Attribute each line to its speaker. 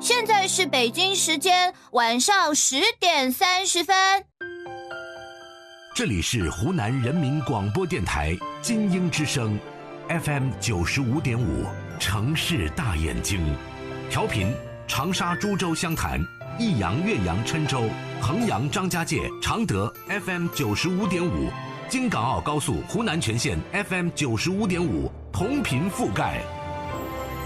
Speaker 1: 现在是北京时间晚上10:30。
Speaker 2: 这里是湖南人民广播电台金鹰之声 FM 95.5，城市大眼睛，调频长沙、株洲、湘潭、益阳、岳阳、郴州、衡阳、张家界、常德 FM 95.5，京港澳高速湖南全线 FM 95.5，同频覆盖。